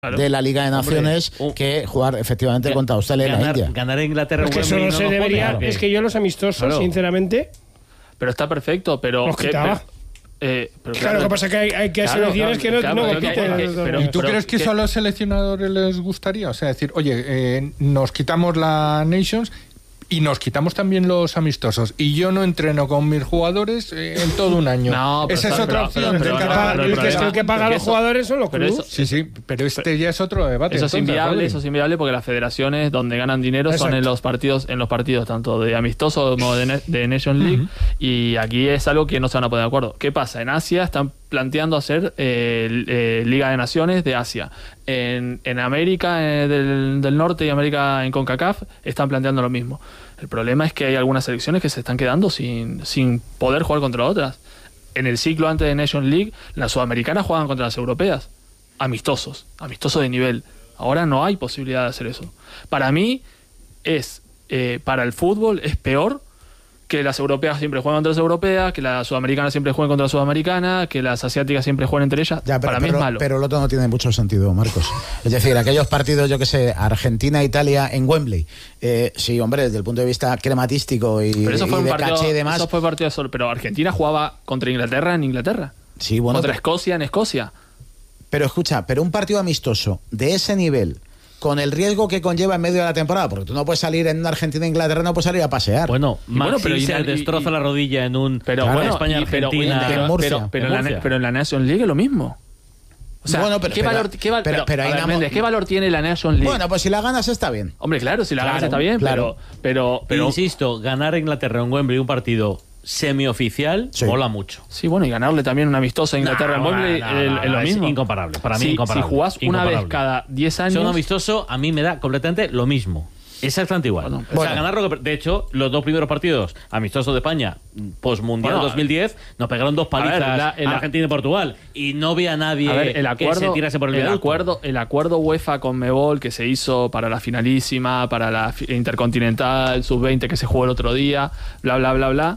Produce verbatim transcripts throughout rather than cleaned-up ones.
Claro. de la Liga de Naciones, hombre, que jugar efectivamente que, contra Australia en la India. Ganar a Inglaterra. Es que eso no, no se debería. Claro. Es que yo los amistosos, claro. sinceramente. Pero está perfecto, pero. Los quitaba. Que, eh, pero claro, lo que pasa es que hay, hay que claro, selecciones claro, que no, claro, no compiten. Que, que, pero, ¿Y tú pero, crees que, que eso a los seleccionadores les gustaría? O sea, decir, oye, eh, nos quitamos la Nations y nos quitamos también los amistosos. Y yo no entreno con mis jugadores eh, en todo un año. No, Esa es otra opción. Pero, pero, pero, pero, pero, es que el que paga a los jugadores son los clubes. Sí, sí, pero este pero, ya es otro debate. Eso entonces, es inviable, Rodri. eso es inviable porque las federaciones donde ganan dinero Exacto. son en los partidos, en los partidos tanto de amistoso como de, de Nation League, uh-huh. y aquí es algo que no se van a poner de acuerdo. ¿Qué pasa? En Asia están planteando hacer eh, eh, Liga de Naciones de Asia. En, en América eh, del, del Norte y América en CONCACAF están planteando lo mismo. El problema es que hay algunas selecciones que se están quedando sin, sin poder jugar contra otras. En el ciclo antes de Nation League, las sudamericanas juegan contra las europeas. Amistosos, amistosos de nivel. Ahora no hay posibilidad de hacer eso. Para mí, es eh, para el fútbol es peor que las europeas siempre juegan contra las europeas, que las sudamericanas siempre juegan contra las sudamericanas, que las asiáticas siempre juegan entre ellas. Ya, pero, para mí pero, es malo. Pero el otro no tiene mucho sentido, Marcos. Es decir, aquellos partidos, yo que sé, Argentina-Italia en Wembley. Eh, sí, hombre, desde el punto de vista crematístico y, pero eso fue y un de partido, caché y demás. Eso fue partido de sol, pero Argentina jugaba contra Inglaterra en Inglaterra. Sí, bueno. Contra pero, Escocia en Escocia. Pero escucha, pero un partido amistoso de ese nivel, con el riesgo que conlleva en medio de la temporada, porque tú no puedes salir en Argentina e Inglaterra, no puedes salir a pasear. Bueno, bueno pero se y, destroza y, la rodilla en un pero claro, bueno, España Argentina, pero, en Murcia, pero, pero, en en Murcia. La, pero en la Nation League es lo mismo. O sea, bueno, pero, ¿qué, pero, valor, qué, val, pero, pero, pero ver, no, Méndez, ¿qué valor tiene la Nation League? Bueno, pues si la ganas está bien. Hombre, claro, si la claro, ganas está bien, claro. pero, pero, pero insisto, ganar a Inglaterra en Wembley un partido semioficial sí. mola mucho. Sí, bueno, y ganarle también una amistosa a Inglaterra en no, Wembley no, es no, no, lo es mismo. Incomparable, para mí si, incomparable. Si jugás incomparable. una vez cada diez años... Ser un amistoso a mí me da completamente lo mismo. Exactamente igual. Bueno, o bueno. sea, ganarlo. De hecho, los dos primeros partidos amistosos de España, post-mundial bueno, dos mil diez, nos pegaron dos palizas ver, la, el, Argentina y Portugal. Y no vi a nadie a ver, el acuerdo, que se tirase por el el acuerdo, el acuerdo UEFA con Mebol que se hizo para la finalísima, para la Intercontinental, sub veinte que se jugó el otro día, bla, bla, bla, bla.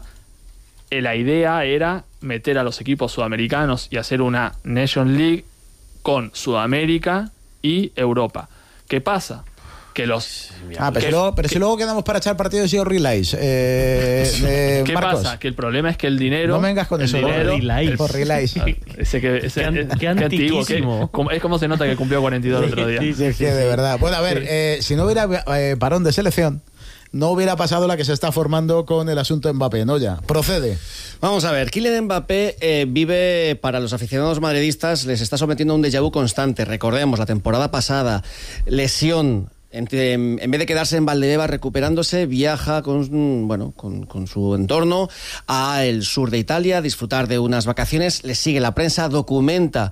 La idea era meter a los equipos sudamericanos y hacer una Nation League con Sudamérica y Europa. ¿Qué pasa? Que los ah, pero, que, si luego, pero que, si luego quedamos para echar partidos y relays eh, eh, ¿qué Marcos? Pasa? Que el problema es que el dinero no vengas con eso dinero, relays. Por relays. Ese que ese, qué, es, qué qué antiguo que, es como se nota que cumplió cuarenta y dos el otro día. Sí, sí, sí, de verdad. Bueno, a ver, sí. eh, si no hubiera eh, parón de selección, no hubiera pasado la que se está formando con el asunto Mbappé, ¿no? Ya, procede. Vamos a ver, Kylian Mbappé eh, vive, para los aficionados madridistas, les está sometiendo a un déjà vu constante. Recordemos, la temporada pasada, lesión. En, en vez de quedarse en Valdebebas recuperándose, viaja con, bueno, con, con su entorno al sur de Italia a disfrutar de unas vacaciones. Le sigue la prensa, documenta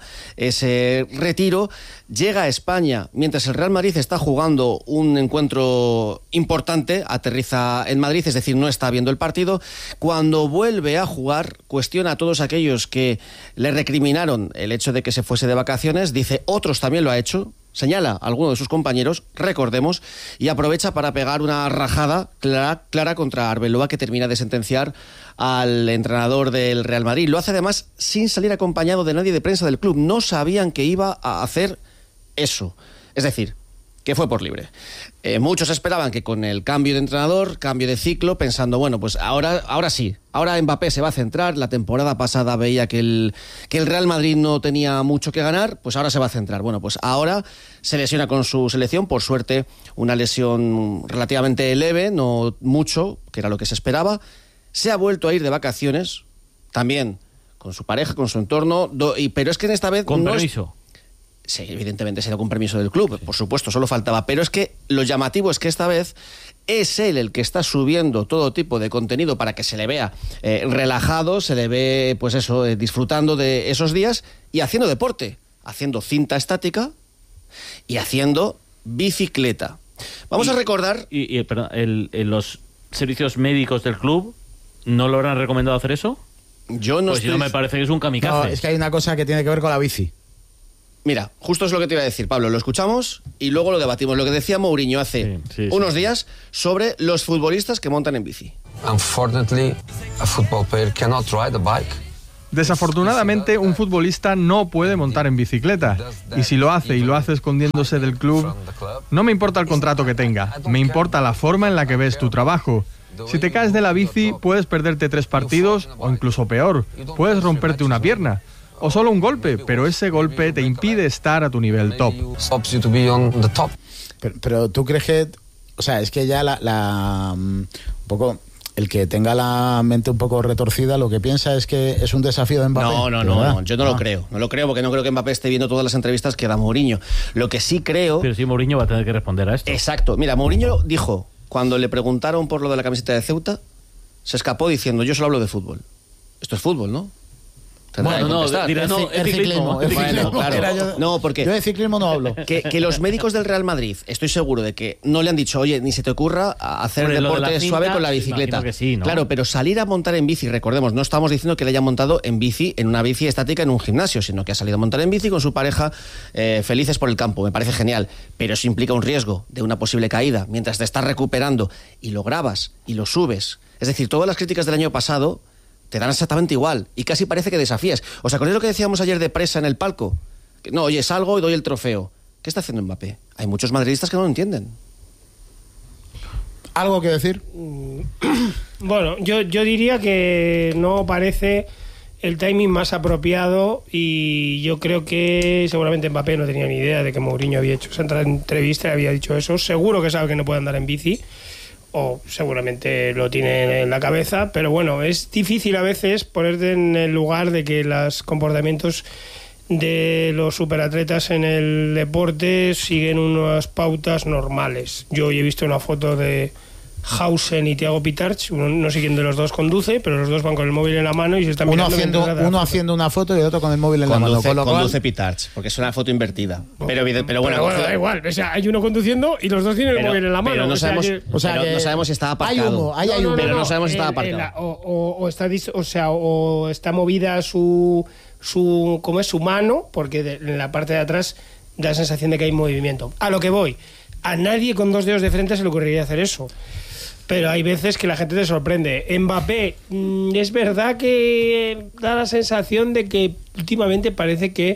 ese retiro. Llega a España mientras el Real Madrid está jugando un encuentro importante. Aterriza en Madrid, es decir, no está viendo el partido. Cuando vuelve a jugar, cuestiona a todos aquellos que le recriminaron el hecho de que se fuese de vacaciones. Dice, otros también lo ha hecho. Señala a alguno de sus compañeros, recordemos, y aprovecha para pegar una rajada clara, clara contra Arbeloa, que termina de sentenciar al entrenador del Real Madrid. Lo hace además sin salir acompañado de nadie de prensa del club. No sabían que iba a hacer eso. Es decir, que fue por libre. Eh, muchos esperaban que con el cambio de entrenador, cambio de ciclo, pensando, bueno, pues ahora, ahora sí, ahora Mbappé se va a centrar. La temporada pasada veía que el, que el Real Madrid no tenía mucho que ganar, pues ahora se va a centrar. Bueno, pues ahora se lesiona con su selección, por suerte una lesión relativamente leve, no mucho, que era lo que se esperaba. Se ha vuelto a ir de vacaciones, también con su pareja, con su entorno, do, y, pero es que en esta vez... Con no permiso. Es, sí, evidentemente se dio con permiso del club, por supuesto, solo faltaba. Pero es que lo llamativo es que esta vez es él el que está subiendo todo tipo de contenido para que se le vea eh, relajado, se le ve, pues eso, eh, disfrutando de esos días y haciendo deporte, haciendo cinta estática y haciendo bicicleta. Vamos y, a recordar... Y, y perdón, el, el, los servicios médicos del club, ¿no lo habrán recomendado hacer eso? Yo no pues estoy... no me parece que es un kamikaze. No, es que hay una cosa que tiene que ver con la bici. Mira, justo es lo que te iba a decir, Pablo. Lo escuchamos y luego lo debatimos. Lo que decía Mourinho hace sí, sí, unos sí. días sobre los futbolistas que montan en bici. Unfortunately, a football player cannot ride a bike Desafortunadamente, un futbolista no puede montar en bicicleta, y si lo hace y lo hace escondiéndose del club, no me importa el contrato que tenga, me importa la forma en la que ves tu trabajo. Si te caes de la bici, puedes perderte tres partidos, o incluso peor, puedes romperte una pierna, o solo un golpe, pero ese golpe te impide estar a tu nivel top. Pero, pero tú crees que, o sea, es que ya la, la un poco... El que tenga la mente un poco retorcida lo que piensa es que es un desafío de Mbappé. No, no, no, no, yo no ah. lo creo. No lo creo porque no creo que Mbappé esté viendo todas las entrevistas que da Mourinho. Lo que sí creo... Pero sí, Mourinho va a tener que responder a esto. Exacto. Mira, Mourinho dijo, cuando le preguntaron por lo de la camiseta de Ceuta, se escapó diciendo, yo solo hablo de fútbol. Esto es fútbol, ¿no? Bueno, no, diré, no, el ciclismo. El ciclismo. Bueno, claro. Yo, no, porque yo de ciclismo no hablo. Que, que los médicos del Real Madrid, estoy seguro de que no le han dicho, oye, ni se te ocurra hacer Hombre, deporte de suave con la bicicleta. Que sí, ¿no? Claro, pero salir a montar en bici, recordemos, no estamos diciendo que le haya montado en bici, en una bici estática en un gimnasio, sino que ha salido a montar en bici con su pareja, eh, felices por el campo. Me parece genial, pero eso implica un riesgo de una posible caída mientras te estás recuperando y lo grabas y lo subes. Es decir, todas las críticas del año pasado te dan exactamente igual y casi parece que desafías. ¿Os acordáis lo que decíamos ayer de Presa en el palco? Que, no, oye, salgo y doy el trofeo. ¿Qué está haciendo Mbappé? Hay muchos madridistas que no lo entienden. ¿Algo que decir? Bueno, yo, yo diría que no parece el timing más apropiado y yo creo que seguramente Mbappé no tenía ni idea de que Mourinho había hecho esa entrevista y había dicho eso. Seguro que sabe que no puede andar en bici, o seguramente lo tiene en la cabeza, pero bueno, es difícil a veces ponerte en el lugar de que los comportamientos de los superatletas en el deporte siguen unas pautas normales. Yo hoy he visto una foto de Hausen y Thiago Pitarch, uno, no sé quién de los dos conduce, pero los dos van con el móvil en la mano y se están uno haciendo uno haciendo una foto y el otro con el móvil en conduce, la mano. Con lo conduce cual... Pitarch, porque es una foto invertida. Pero, pero, bueno, pero bueno, da igual. O sea, hay uno conduciendo y los dos tienen pero, el móvil en la mano. Pero no, o sea, sabemos, que, o sea, pero no sabemos si está aparcado. Hay humo, hay, hay humo. No, no, pero no, no, sabemos si está eh, aparcado. La, o, o, o está, o sea, o está movida su su ¿cómo es? Su mano, porque de, en la parte de atrás da la sensación de que hay movimiento. A lo que voy, a nadie con dos dedos de frente se le ocurriría hacer eso. Pero hay veces que la gente te sorprende. Mbappé, mmm, es verdad que da la sensación de que últimamente parece que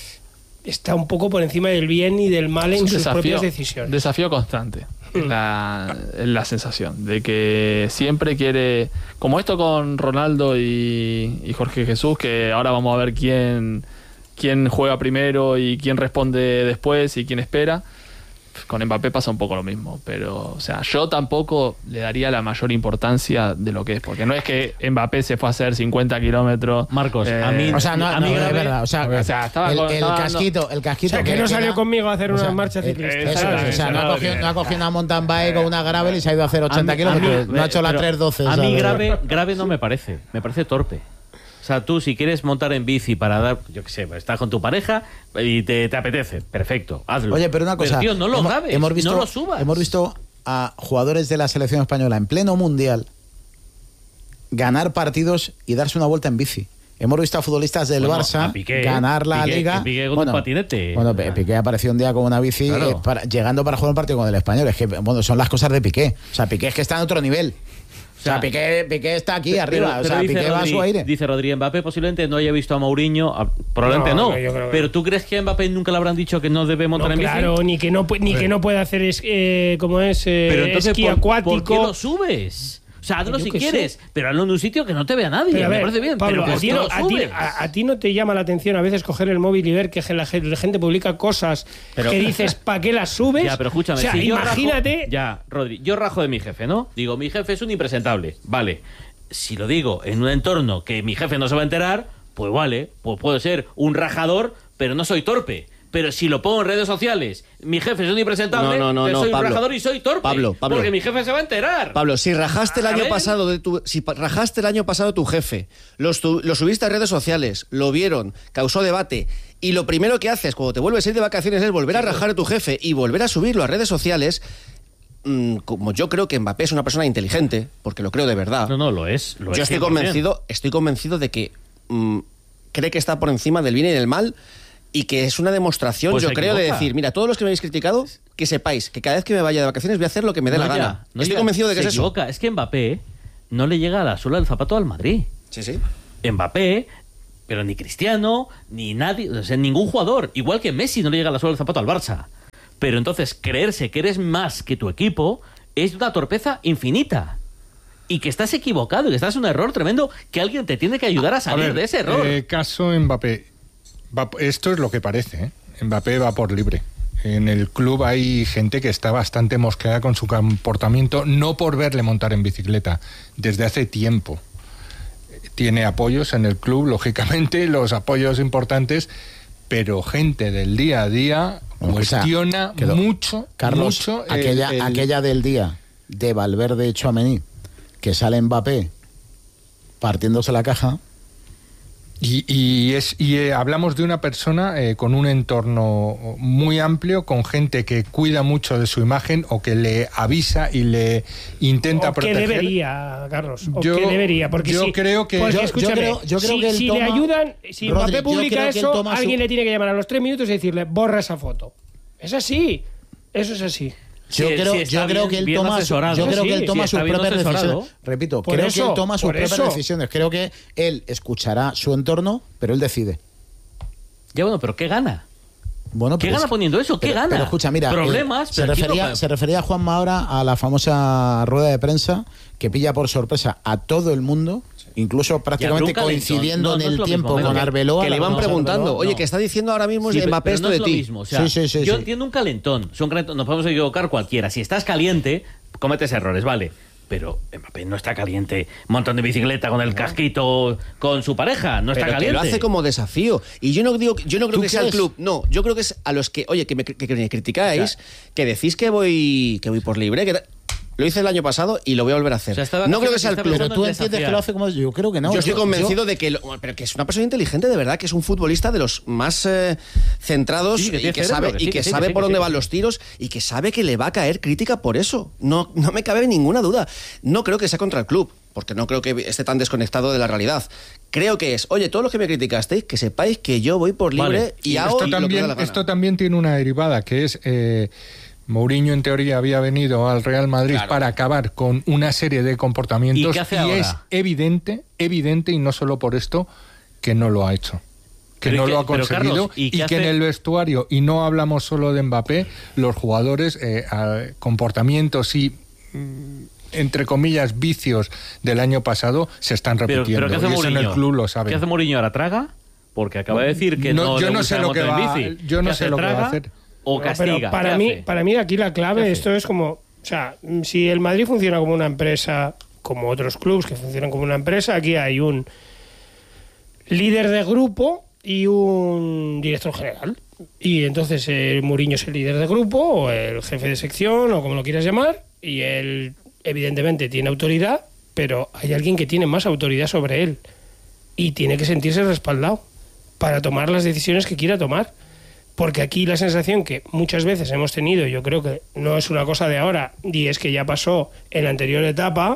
está un poco por encima del bien y del mal en sus desafío, propias decisiones. Desafío constante. Es la, la sensación de que siempre quiere, como esto con Ronaldo y, y Jorge Jesús, que ahora vamos a ver quién, quién juega primero y quién responde después y quién espera. Con Mbappé pasa un poco lo mismo, pero o sea, yo tampoco le daría la mayor importancia de lo que es, porque no es que Mbappé se fue a hacer cincuenta kilómetros. Marcos, eh, a mí, o sea, no, a mí no, grave, es verdad, o sea, o sea estaba el, con, el estaba casquito, el casquito. O sea, que, que no salió era, conmigo a hacer o sea, una marcha ciclista. Eh, eso, o sea, no ha cogido, no ha cogido una mountain bike o una gravel y se ha ido a hacer ochenta kilómetros, no ha hecho la tres doce. A mí grave, grave no me parece, me parece torpe. O sea, tú si quieres montar en bici para dar, yo qué sé, estás con tu pareja y te, te apetece, perfecto, hazlo. Oye, pero una cosa, pero, tío, no lo hemos, grabes, hemos visto, no lo subas. Hemos visto a jugadores de la selección española en pleno mundial ganar partidos y darse una vuelta en bici. Hemos visto a futbolistas del bueno, Barça Piqué, ganar la Piqué, Liga. Piqué con bueno, un patinete. Bueno, Piqué apareció un día con una bici claro. eh, para, llegando para jugar un partido con el Español. Es que, bueno, son las cosas de Piqué. O sea, Piqué es que está en otro nivel. O sea, Piqué, Piqué está aquí pero, arriba, pero o sea, Piqué Rodri, va a su aire. Dice Rodri, Mbappé posiblemente no haya visto a Mourinho, a, probablemente no, no pero que... ¿tú crees que a Mbappé nunca le habrán dicho que no debe montar no, en bici? Claro, ni que no, ni que no puede hacer es, eh, como es eh, pero entonces, esquí ¿por, acuático. ¿por qué lo subes? O sea, hazlo si quieres, sé. pero hazlo en un sitio que no te vea nadie. Pero a ver, me parece bien. Pablo, pero a, ti no, a, ti, a, a ti no te llama la atención a veces coger el móvil y ver que la gente, la gente publica cosas pero, que dices, ¿para qué las subes? Ya, pero escúchame. O sea, si imagínate. Yo rajo, ya, Rodri, yo rajo de mi jefe, ¿no? Digo, mi jefe es un impresentable. Vale. Si lo digo en un entorno que mi jefe no se va a enterar, pues vale, pues puedo ser un rajador, pero no soy torpe. Pero si lo pongo en redes sociales, mi jefe es un impresentable, no, no, no, pero soy no, Pablo, un rajador y soy torpe. Pablo, Pablo, porque mi jefe se va a enterar. Pablo, si rajaste el año pasado de tu, si rajaste el año pasado tu jefe, lo, lo subiste a redes sociales, lo vieron, causó debate, y lo primero que haces cuando te vuelves a ir de vacaciones es volver a rajar a tu jefe y volver a subirlo a redes sociales. Como yo creo que Mbappé es una persona inteligente, porque lo creo de verdad. No, no, lo es. Lo yo es estoy convencido, estoy convencido de que mmm, cree que está por encima del bien y del mal y que es una demostración, pues yo creo, equivoca. de decir, mira, todos los que me habéis criticado, que sepáis que cada vez que me vaya de vacaciones voy a hacer lo que me dé no la ya, gana. No estoy ya. convencido de que se es equivoca. eso. Es que Mbappé no le llega a la suela del zapato al Madrid. Sí, sí. Mbappé Pero ni Cristiano, ni nadie, o sea, ningún jugador. Igual que Messi no le llega la suela del zapato al Barça. Pero entonces creerse que eres más que tu equipo es una torpeza infinita. Y que estás equivocado, y que estás en un error tremendo, que alguien te tiene que ayudar a salir a ver, de ese error. Eh, caso Mbappé. Va, esto es lo que parece, ¿eh? Mbappé va por libre. En el club hay gente que está bastante mosqueada con su comportamiento, no por verle montar en bicicleta, desde hace tiempo. Tiene apoyos en el club, lógicamente, los apoyos importantes, pero gente del día a día cuestiona o sea, quedó, mucho, Carlos, mucho aquella, el, el... aquella del día de Valverde y Tchouaméni, que sale Mbappé partiéndose la caja. Y, y, es, y eh, hablamos de una persona eh, con un entorno muy amplio, con gente que cuida mucho de su imagen o que le avisa y le intenta o proteger. Que debería, Carlos. O yo, que debería. Porque yo si, creo que. Porque, yo, escúchame, yo creo, yo creo si, que si toma, le ayudan, si Rodri, Mbappé publica eso, alguien su... le tiene que llamar a los tres minutos y decirle, borra esa foto. Es así. Eso es así. Yo, si, creo, si yo creo que él toma, su, yo creo sí, que él toma si sus propias decisiones. Repito, por creo eso, que él toma sus propias eso. decisiones. Creo que él escuchará su entorno, pero él decide. Ya bueno, pero ¿qué gana? Bueno, ¿Qué gana es, poniendo eso? ¿Qué pero, gana? Pero escucha, mira, problemas. Eh, se, refería, no... se refería Juanma ahora a la famosa rueda de prensa que pilla por sorpresa a todo el mundo, incluso prácticamente coincidiendo no, no en el tiempo mismo, con Arbeloa. Que le iban preguntando, Arbeloa, oye, no. que está diciendo ahora mismo sí, Mbappé pero esto no de es ti. Lo mismo, o sea, sí, sí, sí, yo sí. entiendo un calentón, son calentón, nos podemos equivocar cualquiera. Si estás caliente, cometes errores, vale. Pero Mbappé no está caliente montando en bicicleta con el casquito con su pareja, no está pero caliente. Que lo hace como desafío. Y yo no digo, yo no creo que crees? sea el club, no, yo creo que es a los que, oye, que me, que, que me criticáis, o sea, que decís que voy que voy por libre, que lo hice el año pasado y lo voy a volver a hacer. O sea, no creo que sea el club. Pero tú entiendes que lo hace como yo creo que no. Yo estoy yo, convencido yo... de que, lo, pero que es una persona inteligente de verdad, que es un futbolista de los más eh, centrados sí, que y que sabe, que y que que sabe sí, por que dónde sí. van los tiros y que sabe que le va a caer crítica por eso. No, no me cabe ninguna duda. No creo que sea contra el club, porque no creo que esté tan desconectado de la realidad. Creo que es, oye, todos los que me criticasteis, que sepáis que yo voy por libre vale. y, y hago esto también, lo que me da la gana. Esto también tiene una derivada, que es... Eh, Mourinho en teoría había venido al Real Madrid claro. para acabar con una serie de comportamientos y, qué hace y ahora? es evidente, evidente y no solo por esto que no lo ha hecho, que no que, lo ha conseguido Carlos, y, y que hace? en el vestuario, y no hablamos solo de Mbappé, los jugadores eh, comportamientos y entre comillas vicios del año pasado se están repitiendo. Pero, pero ¿qué hace y eso en el club lo saben. ¿Qué hace Mourinho ahora? ¿Traga? Porque acaba de decir que no, no yo le no sé lo que va, bici. yo no sé lo que va a hacer. O castiga. Pero para mí, para mí aquí la clave, esto es como, o sea, si el Madrid funciona como una empresa, como otros clubes que funcionan como una empresa, aquí hay un líder de grupo y un director general. Y entonces eh, Mourinho es el líder de grupo o el jefe de sección o como lo quieras llamar, y él evidentemente tiene autoridad, pero hay alguien que tiene más autoridad sobre él y tiene que sentirse respaldado para tomar las decisiones que quiera tomar. Porque aquí la sensación que muchas veces hemos tenido, yo creo que no es una cosa de ahora, y es que ya pasó en la anterior etapa,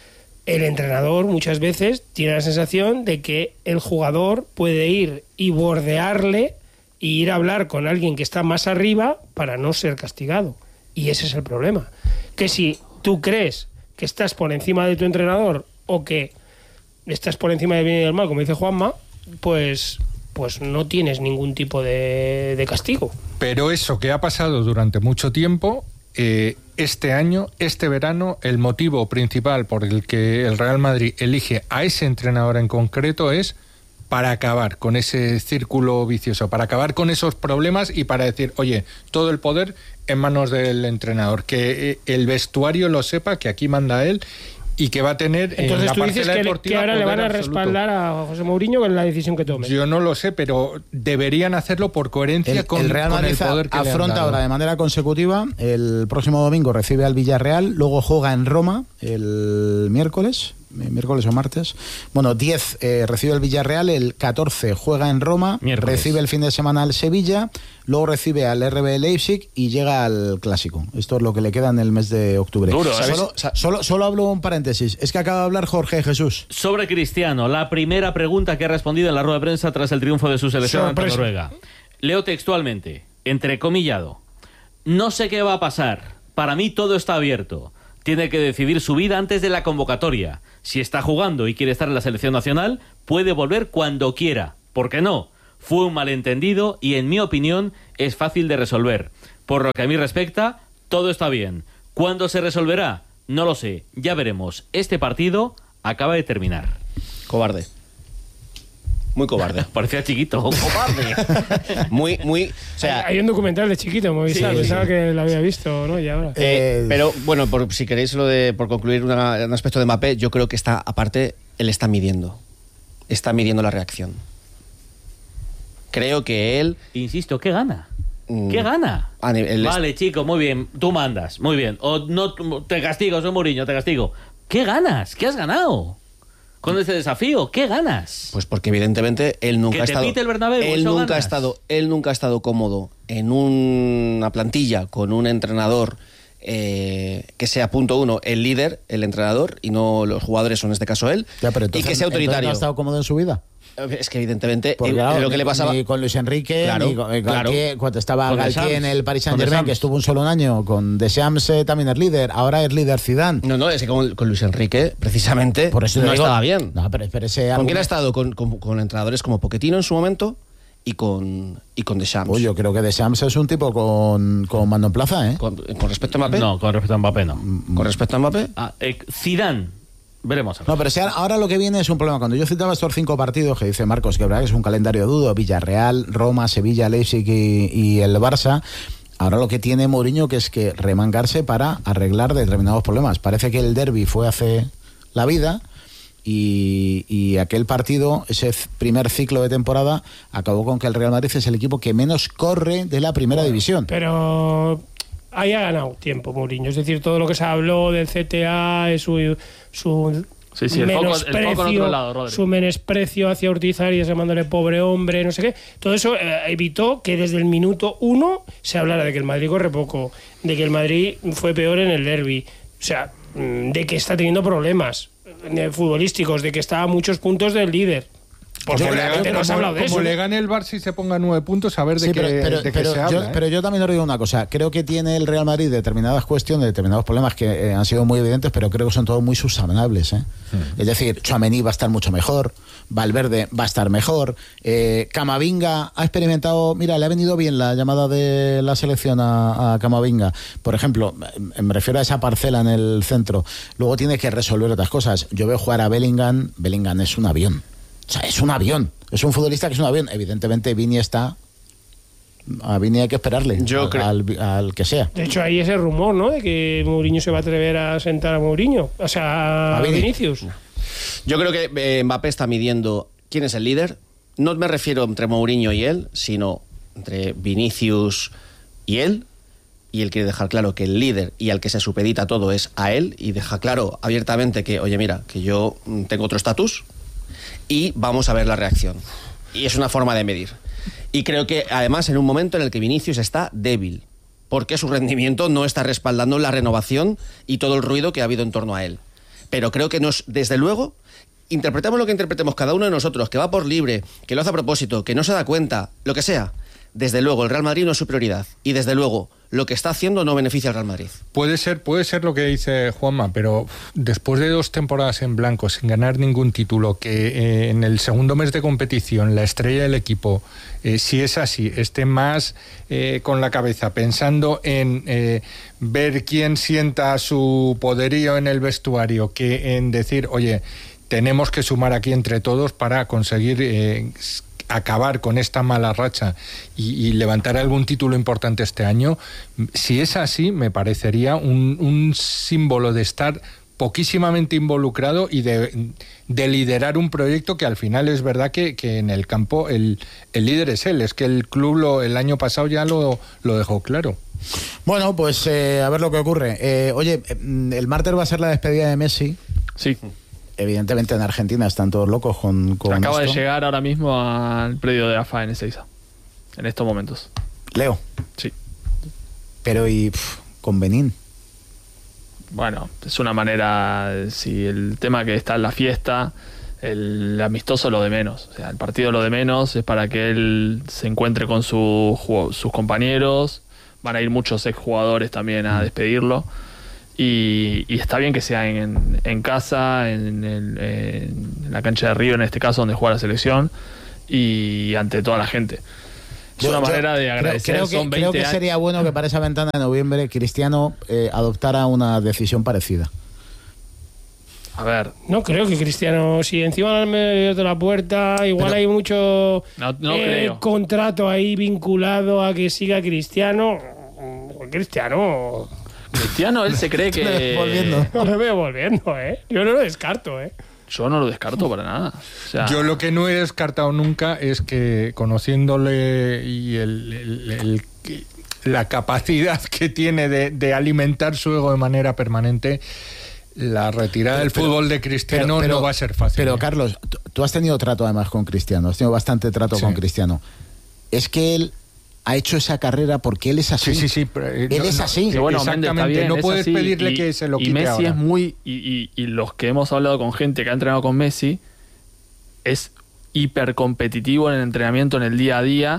el entrenador muchas veces tiene la sensación de que el jugador puede ir y bordearle e ir a hablar con alguien que está más arriba para no ser castigado. Y ese es el problema. Que si tú crees que estás por encima de tu entrenador o que estás por encima del bien y del mal, como dice Juanma, pues... pues no tienes ningún tipo de, de castigo. Pero eso que ha pasado durante mucho tiempo, eh, este año, este verano, el motivo principal por el que el Real Madrid elige a ese entrenador en concreto es para acabar con ese círculo vicioso, para acabar con esos problemas y para decir, oye, todo el poder en manos del entrenador, que el vestuario lo sepa, que aquí manda él, y que va a tener entonces en la tú dices que, deportiva que ahora le van a absoluto. respaldar a José Mourinho con la decisión que tome. Yo no lo sé, pero deberían hacerlo por coherencia el, con el Real Madrid con el poder que afronta ahora de manera consecutiva. El próximo domingo recibe al Villarreal, luego juega en Roma el miércoles miércoles o martes. Bueno, diez eh, recibe el Villarreal, el catorce juega en Roma, miércoles. Recibe el fin de semana al Sevilla, luego recibe al R B Leipzig y llega al Clásico. Esto es lo que le queda en el mes de octubre. Duro, ¿sabes? Solo, solo, solo hablo un paréntesis. Es que acaba de hablar Jorge Jesús. Sobre Cristiano, la primera pregunta que ha respondido en la rueda de prensa tras el triunfo de su selección ante Noruega. Leo textualmente, entrecomillado: no sé qué va a pasar. Para mí todo está abierto. Tiene que decidir su vida antes de la convocatoria. Si está jugando y quiere estar en la selección nacional, puede volver cuando quiera. ¿Por qué no? Fue un malentendido y, en mi opinión, es fácil de resolver. Por lo que a mí respecta, todo está bien. ¿Cuándo se resolverá? No lo sé. Ya veremos. Este partido acaba de terminar. Cobarde. Muy cobarde. Parecía chiquito. Cobarde. muy, muy... O sea, hay, hay un documental de chiquito, Movistar. Sí, pensaba sí. que lo había visto, ¿no? Y ahora. Eh, pero, bueno, por, si queréis lo de... Por concluir una, un aspecto de Mbappé, yo creo que está, aparte, él está midiendo. Está midiendo la reacción. Creo que él... Insisto, ¿qué gana? ¿Qué gana? Vale, chico, muy bien, tú mandas, muy bien. O no te castigo, soy Mourinho, te castigo. ¿Qué ganas? ¿Qué has ganado? Con ese desafío, ¿qué ganas? Pues porque evidentemente él nunca que ha estado. Te pite el Bernabéu, él nunca ganas. ha estado, él nunca ha estado cómodo en una plantilla con un entrenador eh, que sea punto uno el líder, el entrenador, y no los jugadores, o en este caso él, ya, pero entonces, y que sea autoritario. ¿No ha estado cómodo en su vida? Es que evidentemente Porque, claro, lo que le pasaba ni con Luis Enrique, claro, ni con, con claro. Galtier, cuando estaba con Galtier en el Paris Saint-Germain, que estuvo un solo un año, con Deschamps eh, también es líder, ahora es líder Zidane. No, no, es que con, con Luis Enrique, precisamente, por eso no digo, estaba bien. No, pero, pero ese ¿Con alguna... quién ha estado? Con, con, con entrenadores como Pochettino en su momento y con, y con Deschamps. Uy, yo creo que Deschamps es un tipo con, con mando en plaza, ¿eh? ¿Con, con respecto a Mbappé? No, con respecto a Mbappé no. ¿Con respecto a Mbappé? Ah, eh, Zidane. Veremos. No, pero si ahora, ahora lo que viene es un problema. Cuando yo citaba estos cinco partidos que dice Marcos, que verdad que es un calendario dudo, Villarreal, Roma, Sevilla, Leipzig y, y el Barça, ahora lo que tiene Mourinho que es que remangarse para arreglar determinados problemas. Parece que el derbi fue hace la vida y, y aquel partido, ese primer ciclo de temporada, acabó con que el Real Madrid es el equipo que menos corre de la primera bueno, división. Pero... ahí ha ganado tiempo Mourinho, es decir, todo lo que se habló del C T A, su, su sí, sí, menosprecio, el foco, el foco en otro lado, Rodri. Su menosprecio hacia Ortiz Arias llamándole pobre hombre, no sé qué, todo eso eh, evitó que desde el minuto uno se hablara de que el Madrid corre poco, de que el Madrid fue peor en el derbi, o sea, de que está teniendo problemas futbolísticos, de que está a muchos puntos del líder. Porque como, le, no has hablado de como eso, le gane el Barça y se ponga nueve puntos, a ver de, sí, qué, pero, pero, de qué pero se yo, habla. ¿eh? Pero yo también os digo una cosa. Creo que tiene el Real Madrid determinadas cuestiones, determinados problemas que eh, han sido muy evidentes, pero creo que son todos muy subsanables. ¿eh? Mm. Es decir, Tchouaméni va a estar mucho mejor, Valverde va a estar mejor, eh, Camavinga ha experimentado... Mira, le ha venido bien la llamada de la selección a, a Camavinga. Por ejemplo, me refiero a esa parcela en el centro. Luego tiene que resolver otras cosas. Yo veo jugar a Bellingham. Bellingham es un avión. O sea, es un avión. Es un futbolista que es un avión. Evidentemente, Vini está... A Vini hay que esperarle. Yo al, creo... al, al que sea. De hecho, hay ese rumor, ¿no? De que Mourinho se va a atrever a sentar a Mourinho. O sea, a, a Vinicius. Yo creo que eh, Mbappé está midiendo quién es el líder. No me refiero entre Mourinho y él, sino entre Vinicius y él. Y él quiere dejar claro que el líder y al que se supedita todo es a él. Y deja claro abiertamente que, oye, mira, que yo tengo otro estatus. Y vamos a ver la reacción. Y es una forma de medir. Y creo que además en un momento en el que Vinicius está débil, porque su rendimiento no está respaldando la renovación y todo el ruido que ha habido en torno a él. Pero creo que nos, desde luego, interpretemos lo que interpretemos cada uno de nosotros, que va por libre, que lo hace a propósito, que no se da cuenta, lo que sea. Desde luego, el Real Madrid no es su prioridad. Y desde luego, lo que está haciendo no beneficia al Real Madrid. Puede ser, puede ser lo que dice Juanma, pero después de dos temporadas en blanco, sin ganar ningún título, que eh, en el segundo mes de competición la estrella del equipo, eh, si es así, esté más eh, con la cabeza pensando en eh, ver quién sienta su poderío en el vestuario, que en decir, oye, tenemos que sumar aquí entre todos para conseguir... Eh, acabar con esta mala racha y, y levantar algún título importante este año, si es así, me parecería un, un símbolo de estar poquísimamente involucrado y de, de liderar un proyecto que al final es verdad que, que en el campo el, el líder es él, es que el club lo, el año pasado ya lo, lo dejó claro. Bueno, pues eh, a ver lo que ocurre. Eh, oye, el martes va a ser la despedida de Messi. Sí. Evidentemente en Argentina están todos locos con, con Acaba esto. de llegar ahora mismo al predio de A F A en Ezeiza, en estos momentos. Leo. Sí. Pero y pff, con Benín. Bueno, es una manera, si el tema que está en la fiesta, el amistoso lo de menos. O sea, el partido lo de menos es para que él se encuentre con su, sus compañeros. Van a ir muchos exjugadores también a despedirlo. Y, y está bien que sea en, en casa, en, el, en la cancha de Río, en este caso, donde juega la selección. y ante toda la gente. Es yo, una manera yo de agradecer. Creo, creo, que, creo que sería bueno que para esa ventana de noviembre Cristiano eh, adoptara una decisión parecida. A ver. No creo que Cristiano, si encima del medio de la puerta, igual pero, hay mucho no, no eh, contrato ahí vinculado a que siga Cristiano. Cristiano. Cristiano, él se cree que. volviendo. No lo veo volviendo, ¿eh? Yo no lo descarto, ¿eh? Yo no lo descarto para nada. O sea, yo lo que no he descartado nunca es que, conociéndole y el, el, el, el, la capacidad que tiene de, de alimentar su ego de manera permanente, la retirada del pero, fútbol de Cristiano pero, pero, no va a ser fácil. Pero, ¿eh? Carlos, tú has tenido trato además con Cristiano, has tenido bastante trato sí. con Cristiano. Es que él ha hecho esa carrera porque él es así. Sí, sí, sí. Pero, él no, es así. Sí, bueno, exactamente. Bien, no puedes así, pedirle y, que se lo quite Y Messi ahora. es muy... Y, y, y los que hemos hablado con gente que ha entrenado con Messi, es hiper competitivo en el entrenamiento, en el día a día,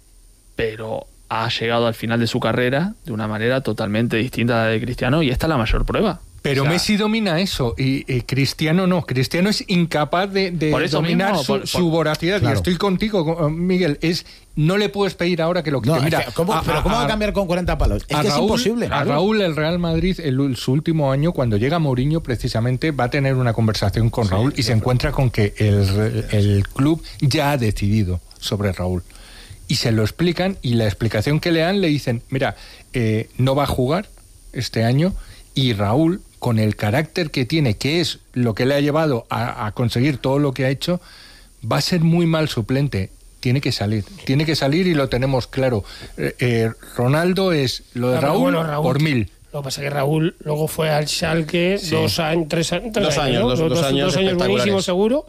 pero ha llegado al final de su carrera de una manera totalmente distinta a la de Cristiano, y esta es la mayor prueba. Pero o sea, Messi domina eso y, y Cristiano no. Cristiano es incapaz de, de dominar mismo, su, por, por, su voracidad. Claro. Y estoy contigo, Miguel. Es no le puedes pedir ahora que lo quite. No, Mira, que, ¿cómo, a, pero ¿cómo a, va a cambiar con cuarenta palos? Es que Raúl, es imposible. A claro. Raúl, el Real Madrid, el, el, su último año, cuando llega Mourinho, precisamente va a tener una conversación con sí, Raúl y se encuentra con que el, el club ya ha decidido sobre Raúl. Y se lo explican, y la explicación que le dan le dicen, mira, eh, no va a jugar este año, y Raúl, con el carácter que tiene, que es lo que le ha llevado a, a conseguir todo lo que ha hecho, va a ser muy mal suplente. Tiene que salir, tiene que salir y lo tenemos claro. Eh, eh, Ronaldo es lo de no, Raúl, bueno, Raúl por mil. Lo que pasa es que Raúl luego fue al Schalke sí. dos años, tres, tres dos años, años, ¿no? dos, dos, dos años, dos años buenísimos seguro.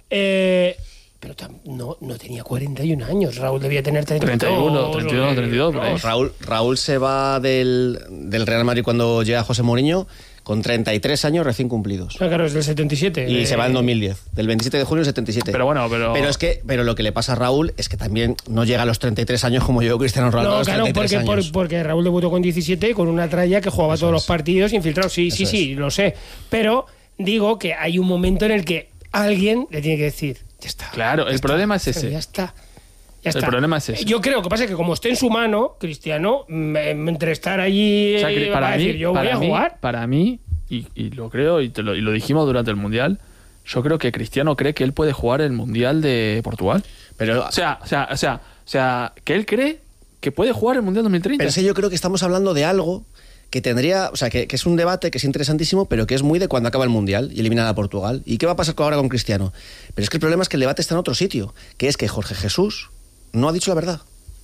Eh, pero no, no tenía cuarenta y un años. Raúl debía tener treinta y dos, treinta y uno, treinta y dos, treinta y dos. No, Raúl, Raúl se va del, del Real Madrid cuando llega José Mourinho con treinta y tres años recién cumplidos. Ah, claro, es del setenta y siete. Y eh... se va en dos mil diez, del veintisiete de junio del setenta y siete. Pero bueno, pero... Pero es que pero lo que le pasa a Raúl es que también no llega a los treinta y tres años como llegó Cristiano Ronaldo no, a los claro, treinta y tres porque, años. Por, porque Raúl debutó con diecisiete con una tralla que jugaba Eso todos es. los partidos infiltrado. Sí, Eso sí, es. sí, lo sé. Pero digo que hay un momento en el que alguien le tiene que decir, ya está. Claro, el está, problema es ese. Ya está. Ya el está. problema es ese. Yo creo que pasa que como esté en su mano, Cristiano, entre estar allí o sea, que para a mí, decir, yo para voy a mí, jugar. Para mí, y, y lo creo, y, te lo, y lo dijimos durante el Mundial, yo creo que Cristiano cree que él puede jugar el Mundial de Portugal. Pero, o sea, o sea, o sea, o sea, que él cree que puede jugar el Mundial dos mil treinta. Pero es que yo creo que estamos hablando de algo que tendría, o sea, que, que es un debate que es interesantísimo, pero que es muy de cuando acaba el Mundial y eliminar a Portugal. ¿Y qué va a pasar ahora con Cristiano? Pero es que el problema es que el debate está en otro sitio, que es que Jorge Jesús no ha dicho la verdad.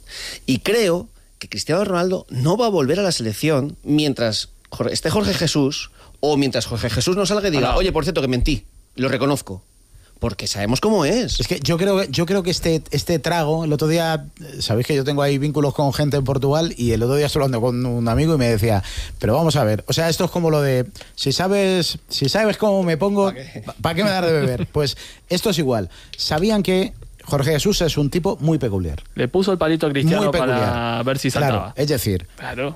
Y creo que Cristiano Ronaldo no va a volver a la selección mientras esté Jorge Jesús, o mientras Jorge Jesús no salga y diga, oye, por cierto, que mentí, lo reconozco. Porque sabemos cómo es. Es que yo creo, yo creo que este, este trago, el otro día, sabéis que yo tengo ahí vínculos con gente en Portugal, y el otro día estuve hablando con un amigo y me decía, pero vamos a ver, o sea, esto es como lo de, si sabes, si sabes cómo me pongo, ¿para qué, ¿para qué me das de beber? Pues esto es igual. Sabían que Jorge Jesús es un tipo muy peculiar. Le puso el palito a Cristiano para ver si saltaba. Claro, es decir, claro.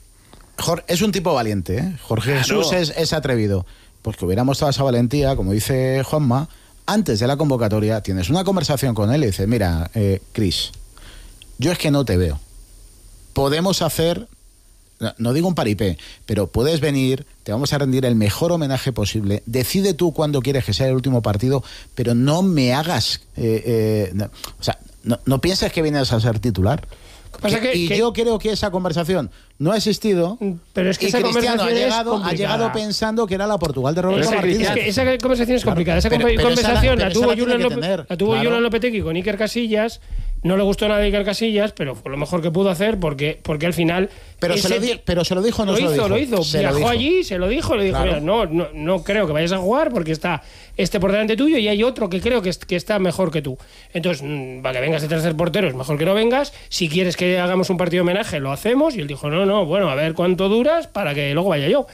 Es un tipo valiente, ¿eh? Jorge claro. Jesús es, es atrevido. Pues que hubiéramos toda esa valentía, como dice Juanma, antes de la convocatoria tienes una conversación con él y dices, mira, eh, Cris, yo es que no te veo. Podemos hacer, no, no digo un paripé, pero puedes venir, te vamos a rendir el mejor homenaje posible, decide tú cuándo quieres que sea el último partido, pero no me hagas, eh, eh, no, o sea, no, no pienses que vienes a ser titular. Pasa que, y que, yo creo que esa conversación no ha existido, pero es que y esa Cristiano conversación ha llegado, es ha llegado pensando que era la Portugal de Roberto esa, Martínez. Es que esa conversación es complicada. Esa pero, pero conversación esa la, la tuvo Julián Lopetegui, claro. Lopetegui con Iker Casillas. No le gustó nada a Iker Casillas, pero fue lo mejor que pudo hacer porque, porque al final... Pero, se lo, di, pero se lo dijo o no lo se hizo, lo dijo. Lo hizo, viajó allí, se lo dijo, le dijo, claro. Mira, no, no, no creo que vayas a jugar porque está este por delante tuyo y hay otro que creo que, que está mejor que tú. Entonces, para que vengas de tercer portero es mejor que no vengas. Si quieres que hagamos un partido de homenaje, lo hacemos. Y él dijo, no, no, bueno, a ver cuánto duras para que luego vaya yo.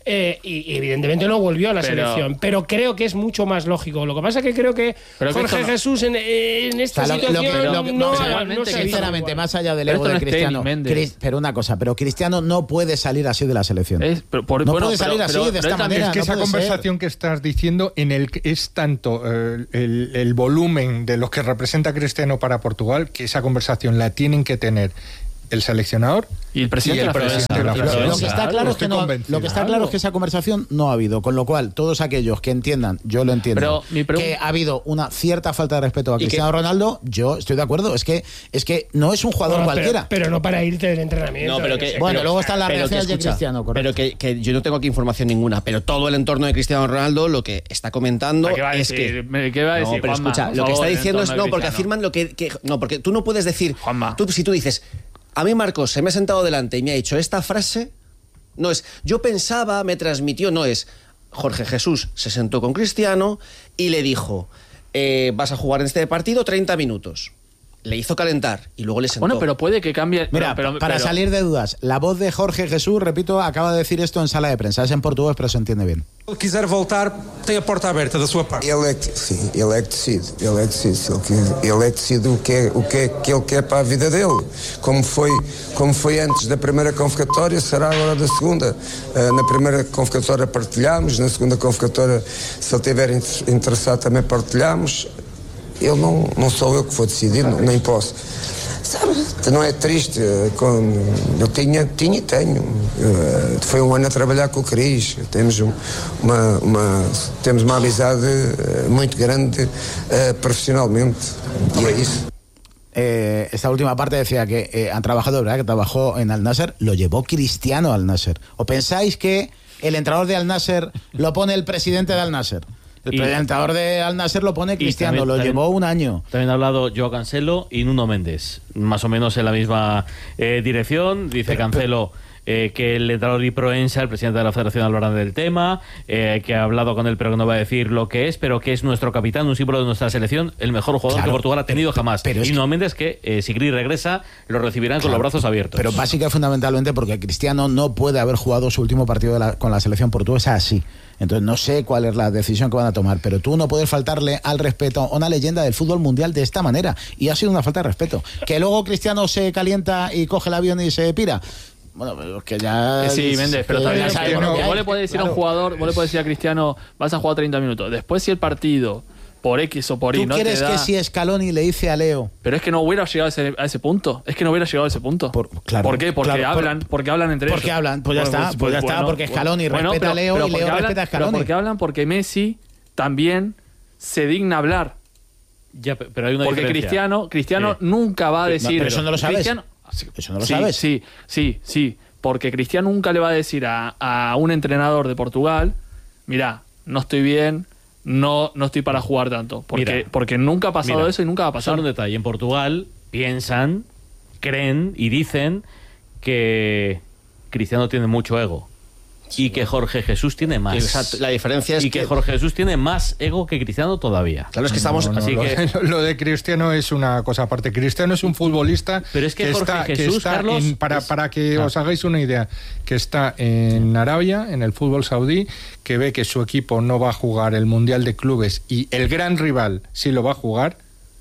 eh, y, y evidentemente no volvió a la pero, selección. Pero creo que es mucho más lógico. Lo que pasa es que creo que Jorge que Jesús en, en esta o sea, situación lo, lo, lo, no, no, no, no sinceramente, más allá del ego de Cristiano, Cris, pero una cosa, pero Cristiano no puede salir así de la selección. Es, pero, por, no bueno, puede salir pero, así pero, de esta manera. Es que no esa conversación ser. que estás diciendo en el es tanto eh, el, el volumen de lo que representa Cristiano para Portugal, que esa conversación la tienen que tener el seleccionador y el presidente, y el presidente de la Federación. Lo que está claro es que no, lo que está claro es que esa conversación no ha habido, con lo cual todos aquellos que entiendan, yo lo entiendo, que ha habido una cierta falta de respeto a Cristiano que, Ronaldo, yo estoy de acuerdo, es que es que no es un jugador no, cualquiera. Pero, pero no para irte del entrenamiento. No, pero que, bueno, pero, luego están las reacciones de Cristiano, correcto. Pero que, que yo no tengo aquí información ninguna, pero todo el entorno de Cristiano Ronaldo lo que está comentando es decir? que ¿Qué va a decir? No, pero Juanma, escucha, lo que está diciendo es no, porque afirman lo que, que no, porque tú no puedes decir, tú, si tú dices a mí Marcos se me ha sentado delante y me ha dicho esta frase, no es, yo pensaba, me transmitió, no es, Jorge Jesús se sentó con Cristiano y le dijo, eh, vas a jugar en este partido treinta minutos. Le hizo calentar y luego le sentó. Bueno, pero puede que cambie. Mira, pero, pero, para pero... salir de dudas, la voz de Jorge Jesús, repito, acaba de decir esto en sala de prensa. Es en portugués, pero se entiende bien. Se ele quiser voltar, tem a porta aberta da sua parte. Ele é que, sim, ele é que decide. Ele é que decide. Ele, ele é que decide o que é, o que é que ele quer para a vida dele. Como foi, como foi antes da primeira convocatória, será agora da segunda. Uh, na primeira convocatória partilhamos, na segunda convocatória, se ele estiver interessado, também partilhamos. Eu não, não sou eu que vou decidir, não, nem posso. Sabe, não é triste. Eu tinha, tinha e tenho. Foi um ano a trabalhar com o Cris. Temos uma, uma, temos uma amizade muito grande uh, profissionalmente. Y es isso. Eh, esta última parte decía que eh, han trabajado, ¿verdad? Que trabajó en Al Nasser, lo llevó Cristiano al Nasser. ¿O pensáis que el entrenador de Al Nasser lo pone el presidente de Al Nasser? El presentador de Al Nasser lo pone Cristiano, también, lo también, llevó un año. También ha hablado Joao Cancelo y Nuno Méndez, más o menos en la misma eh, dirección. Dice pero, Cancelo eh, que el entrenador y Proensa, el presidente de la Federación, hablarán del tema, eh, que ha hablado con él pero que no va a decir lo que es, pero que es nuestro capitán, un símbolo de nuestra selección, el mejor jugador claro, que Portugal ha tenido jamás. Pero y Nuno Méndez que eh, si Cris regresa lo recibirán claro, con los brazos abiertos. Pero básicamente fundamentalmente porque Cristiano no puede haber jugado su último partido de la, con la selección portuguesa así. Entonces no sé cuál es la decisión que van a tomar, pero tú no puedes faltarle al respeto a una leyenda del fútbol mundial de esta manera, y ha sido una falta de respeto. Que luego Cristiano se calienta y coge el avión y se pira. Bueno, pero es que ya... Sí, Méndez, pero también sabes, no, vos le podés decir claro. a un jugador, vos le podés decir a Cristiano, vas a jugar treinta minutos. Después si el partido, por X o por Y, no te da... ¿Tú quieres que si Scaloni le dice a Leo... Pero es que no hubiera llegado a ese, a ese punto. Es que no hubiera llegado a ese punto. Por, claro, ¿Por qué? Porque claro, hablan por, porque hablan entre porque ellos. Porque hablan, pues ya está, pues, pues ya bueno, está, porque Scaloni bueno, respeta pero, a Leo y Leo hablan, respeta a Scaloni. Pero porque hablan porque Messi también se digna hablar. Ya, pero hay una porque diferencia. Cristiano, Cristiano eh. nunca va a decir... No, pero eso no lo sabes. Cristiano, eso no lo sí, sabes. Sí, sí, sí. Porque Cristiano nunca le va a decir a, a un entrenador de Portugal, mira, no estoy bien, no, no estoy para jugar tanto. Porque, mira, porque nunca ha pasado mira, eso y nunca va a pasar. Solo un detalle, en Portugal piensan, creen y dicen que Cristiano tiene mucho ego. Y que Jorge Jesús tiene más. Exacto. La diferencia es y que... que Jorge Jesús tiene más ego que Cristiano todavía. Claro, es que estamos... No, no, así lo, que... lo de Cristiano es una cosa aparte. Cristiano es un futbolista... Pero es que, que Jorge está, Jesús, que está Carlos... En, para, es... para que ah. os hagáis una idea, que está en Arabia, en el fútbol saudí, que ve que su equipo no va a jugar el Mundial de Clubes y el gran rival sí lo va a jugar,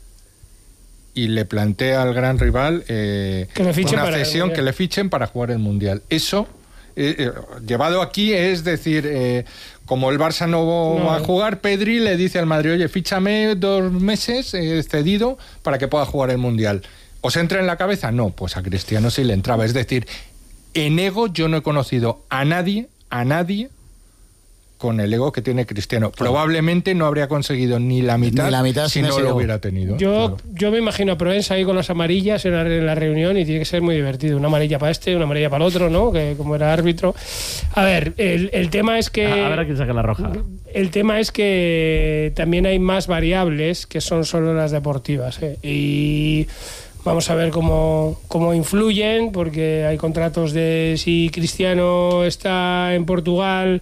y le plantea al gran rival eh, que le fichen una para cesión, que le fichen para jugar el Mundial. Eso... Eh, eh, llevado aquí es decir, eh, como el Barça no, no va a jugar, Pedri le dice al Madrid, oye, fíchame dos meses eh, cedido para que pueda jugar el Mundial. ¿Os entra en la cabeza? No, pues a Cristiano sí le entraba. Es decir, en ego yo no he conocido a nadie, a nadie con el ego que tiene Cristiano. Claro. Probablemente no habría conseguido ni la mitad, ni la mitad si no lo hubiera tenido. Yo, claro. yo me imagino a Proensa ahí con las amarillas en la, en la reunión y tiene que ser muy divertido. Una amarilla para este, una amarilla para el otro, ¿no? Que como era árbitro. A ver, el, el tema es que... A ver a quién saca la roja. El tema es que también hay más variables que son solo las deportivas, ¿eh? Y... Vamos a ver cómo, cómo influyen, porque hay contratos de si Cristiano está en Portugal...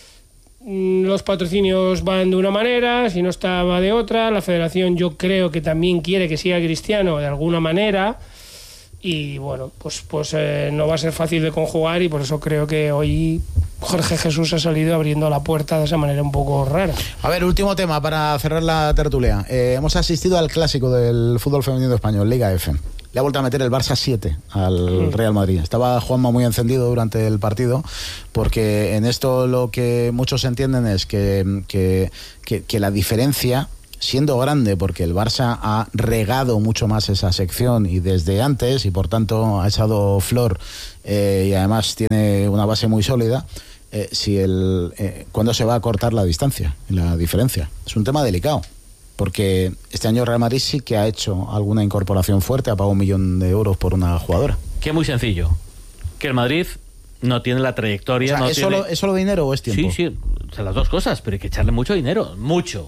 Los patrocinios van de una manera, si no está va de otra. La federación yo creo que también quiere que siga Cristiano de alguna manera y bueno, pues, pues eh, no va a ser fácil de conjugar y por eso creo que hoy Jorge Jesús ha salido abriendo la puerta de esa manera un poco rara. A ver, último tema para cerrar la tertulia. Eh, hemos asistido al clásico del fútbol femenino español, Liga F. Le ha vuelto a meter el Barça siete al Real Madrid. Estaba Juanma muy encendido durante el partido, porque en esto lo que muchos entienden es que, que, que, que la diferencia, siendo grande, porque el Barça ha regado mucho más esa sección y desde antes, y por tanto ha echado flor, eh, y además tiene una base muy sólida, eh, si el eh, ¿cuándo se va a cortar la distancia, la diferencia? Es un tema delicado, porque este año Real Madrid sí que ha hecho alguna incorporación fuerte, ha pagado un millón de euros por una jugadora. Que es muy sencillo, que el Madrid no tiene la trayectoria. O sea, no ¿es, tiene... solo, ¿Es solo dinero o es tiempo? Sí, sí, o sea, las dos cosas, pero hay que echarle mucho dinero, mucho.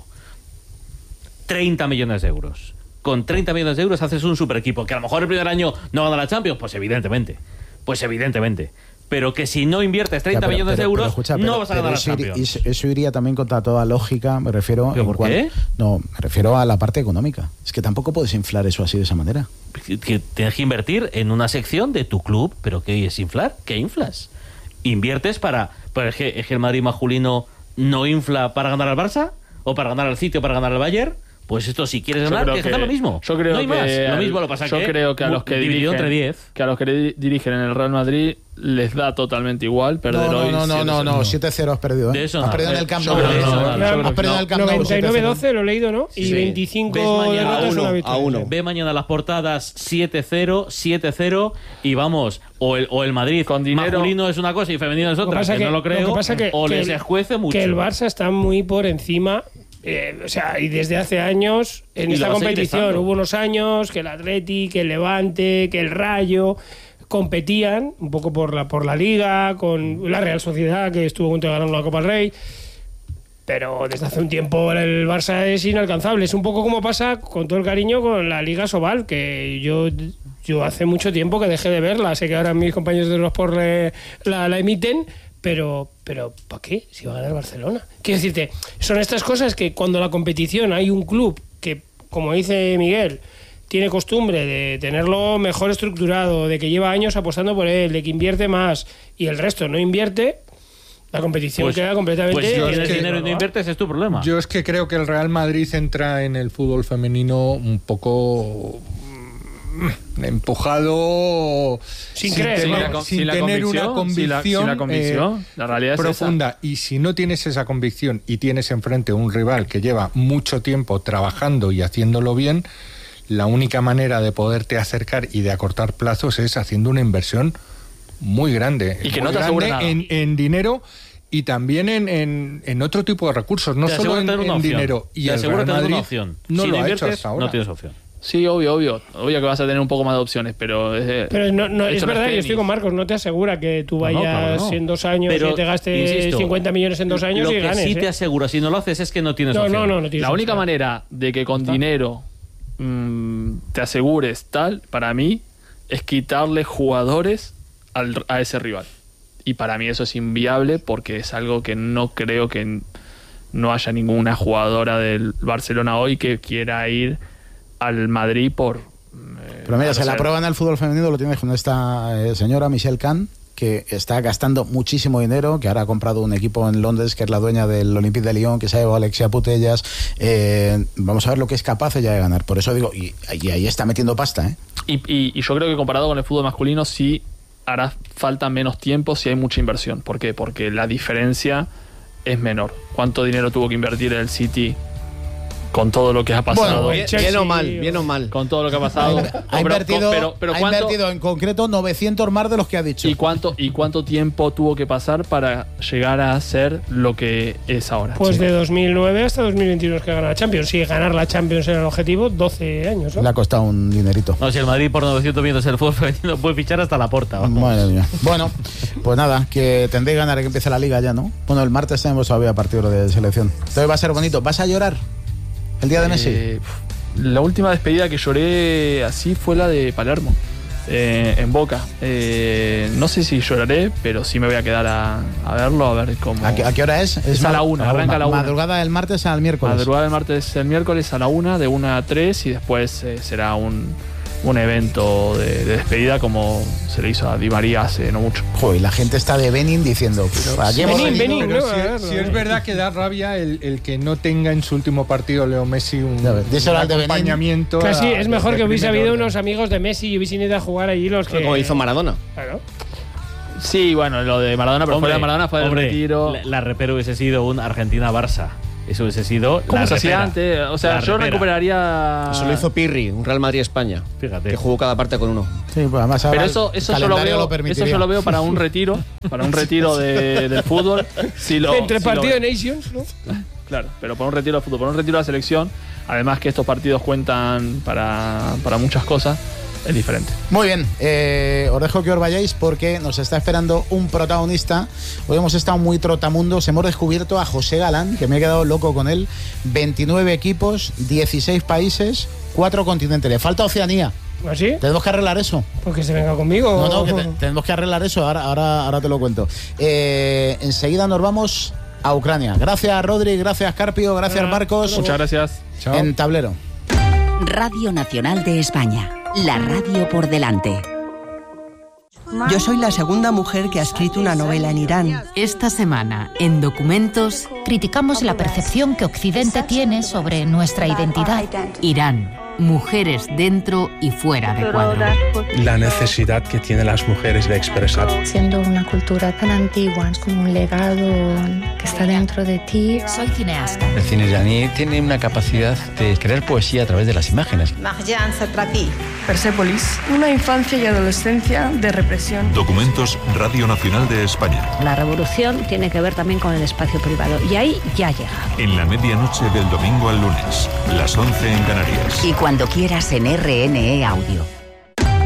treinta millones de euros. Con treinta millones de euros haces un super equipo. Que a lo mejor el primer año no gana la Champions, pues evidentemente. Pues evidentemente. Pero que si no inviertes treinta ya, pero, millones pero, de euros, pero, escucha, pero, no vas a ganar la Champions. Eso, eso iría también contra toda lógica, me refiero... ¿Pero por cual, qué? No, me refiero a la parte económica. Es que tampoco puedes inflar eso así de esa manera. Que tienes que invertir en una sección de tu club, pero ¿qué es inflar? ¿Qué inflas? Inviertes para... Pues es, que, es que el Madrid masculino no infla para ganar al Barça, o para ganar al City, o para ganar al Bayern. Pues esto, si quieres ganar, tienes que hacer lo mismo. Yo creo no hay que más. Al, lo mismo lo pasa yo que creo que a los que dirigen entre diez. Que a los que dirigen en el Real Madrid les da totalmente igual perder no, hoy. No, no, no, no, siete cero has perdido, ¿eh? De eso has no. perdido en el campo. Has perdido en el campo. noventa y nueve doce lo he leído, ¿no? Y sí. veinticinco derrotas una victoria. A uno. Ve mañana las portadas siete cero, siete cero y vamos, o el, o el Madrid con dinero masculino es una cosa y femenino es otra, que, que no lo creo, lo que pasa que, o que les escuece mucho. Que el Barça está muy por encima. Eh, o sea, y desde hace años en y esta competición hubo unos años que el Atleti, que el Levante, que el Rayo competían un poco por la por la Liga, con la Real Sociedad, que estuvo a punto de ganar la Copa del Rey, pero desde hace un tiempo el Barça es inalcanzable. Es un poco como pasa, con todo el cariño, con la Liga Sobal, que yo yo hace mucho tiempo que dejé de verla. Sé que ahora mis compañeros de los por la, la emiten, pero pero ¿para qué? Si va a ganar Barcelona. Quiero decirte, son estas cosas que cuando la competición hay un club que, como dice Miguel, tiene costumbre de tenerlo mejor estructurado, de que lleva años apostando por él, de que invierte más y el resto no invierte, la competición pues, queda completamente... Pues si tienes es que, dinero y no inviertes, es tu problema. Yo es que creo que el Real Madrid entra en el fútbol femenino un poco... empujado sin, sin, creer, tener, ¿no? sin sin tener una convicción, sin la, sin la, convicción eh, la realidad es profunda esa. Y si no tienes esa convicción y tienes enfrente un rival que lleva mucho tiempo trabajando y haciéndolo bien, la única manera de poderte acercar y de acortar plazos es haciendo una inversión muy grande y que muy no te grande nada. En, en dinero y también en, en, en otro tipo de recursos, no solo en, en dinero. Y te el Real Madrid una opción. no si lo no ha hecho hasta ahora. No tienes opción. Sí, obvio, obvio. Obvio que vas a tener un poco más de opciones, pero... Es, pero no, no, es verdad, yo estoy con Marcos, no te asegura que tú vayas no, no, claro, no. en dos años pero, y te gastes insisto, cincuenta millones en dos años lo y que ganes. sí ¿eh? te asegura, si no lo haces, es que no tienes no, opción. No, no, no tienes La única opción. manera de que con dinero mmm, te asegures tal, para mí, es quitarle jugadores al, a ese rival. Y para mí eso es inviable porque es algo que no creo que no haya ninguna jugadora del Barcelona hoy que quiera ir al Madrid por... Eh, Pero mira, se la prueba en el fútbol femenino, lo tienes con esta eh, señora Michelle Kahn, que está gastando muchísimo dinero, que ahora ha comprado un equipo en Londres, que es la dueña del Olympique de Lyon, que se ha llevado a Alexia Putellas. Eh, vamos a ver lo que es capaz ella de ganar. Por eso digo, y, y ahí está metiendo pasta, ¿eh? Y, y, y yo creo que comparado con el fútbol masculino sí hará falta menos tiempo si hay mucha inversión. ¿Por qué? Porque la diferencia es menor. ¿Cuánto dinero tuvo que invertir el City con todo lo que ha pasado? Bueno, bien, bien o mal, bien o mal. Con todo lo que ha pasado. Ha, ha invertido, pero, pero ha invertido en concreto novecientos más de los que ha dicho. ¿Y cuánto, ¿Y cuánto tiempo tuvo que pasar para llegar a ser lo que es ahora? Pues sí. de dos mil nueve hasta dos mil veintiuno que gana la Champions. Si ganar la Champions era el objetivo, doce años, ¿no? Le ha costado un dinerito. No, si el Madrid por novecientos millones el fútbol femenino puede fichar hasta la Porta. Vamos. Madre mía. Bueno, pues nada, que tendréis que ganar que empiece la Liga ya, ¿no? Bueno, el martes tenemos todavía partido de selección. Entonces va a ser bonito. ¿Vas a llorar el día de Messi? Eh, la última despedida que lloré así fue la de Palermo, eh, en Boca. Eh, no sé si lloraré, pero sí me voy a quedar a, a verlo, a ver cómo... ¿A qué, a qué hora es? Es, es a la una, arranca a la una. Madrugada del martes al miércoles. Madrugada del martes al miércoles a la una, de una a tres, y después eh, será un, un evento de, de despedida como se le hizo a Di María hace no mucho. Joder, la gente está de Benin diciendo, pero aquí hemos Benin, venido, Benin, pero no, si, no, si no. es verdad que da rabia el, el que no tenga en su último partido Leo Messi un, díselo un al de Benin. acompañamiento. Casi a- es mejor de que hubiese primer habido orden. unos amigos de Messi y hubiese ido a jugar allí los que... Como hizo Maradona. Claro. Sí, bueno, lo de Maradona, pero Hombre, fuera de Maradona fue el hombre, retiro. La, la repera hubiese sido un Argentina-Barça. Eso hubiese sido ¿Cómo la se hacía repera. antes? O sea, La yo repera. recuperaría... Eso lo hizo Pirri, un Real Madrid-España. Fíjate. Que jugó cada parte con uno. Sí, pues además ahora Pero eso, el eso, yo lo calendario veo, lo permitiría. eso yo lo veo para un retiro, para un retiro de, del fútbol. Si lo, Entre si lo partido veo. de Nations, ¿no? Claro, pero para un retiro del fútbol, para un retiro de la selección, además que estos partidos cuentan para, para muchas cosas, es diferente. Muy bien, eh, os dejo que os vayáis porque nos está esperando un protagonista. Hoy hemos estado muy trotamundos, hemos descubierto a José Galán, que me he quedado loco con él. veintinueve equipos, dieciséis países, cuatro continentes. Le falta Oceanía. ¿Así? Tenemos que arreglar eso. Pues que se venga conmigo. No, no, que te- tenemos que arreglar eso. Ahora, ahora, ahora te lo cuento. Eh, enseguida nos vamos a Ucrania. Gracias, Rodri, gracias, Carpio, gracias, Ah, Marcos. Muchas gracias. Chao. En tablero. Radio Nacional de España. La radio por delante. Yo soy la segunda mujer que ha escrito una novela en Irán. Esta semana, en Documentos, criticamos la percepción que Occidente tiene sobre nuestra identidad. Irán, mujeres dentro y fuera de cuadro. La necesidad que tienen las mujeres de expresar. Siendo una cultura tan antigua, es como un legado que está dentro de ti. Soy cineasta. El cine iraní tiene una capacidad de crear poesía a través de las imágenes. Marjan Satrapi. Persépolis, una infancia y adolescencia de represión. Documentos Radio Nacional de España. La revolución tiene que ver también con el espacio privado y ahí ya llega. En la medianoche del domingo al lunes, las once en Canarias. Y cuando quieras en R N E Audio.